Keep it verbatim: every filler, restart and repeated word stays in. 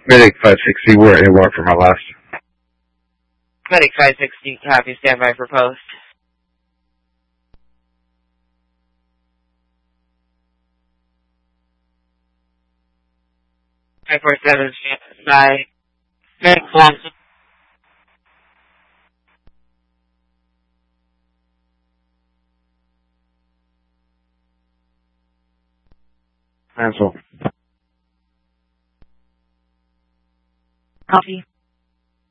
Medic five sixty, we're AWOL from our last. Medic five sixty, copy, stand by for post. five four seven, stand by. Medic one. Cancel. Copy.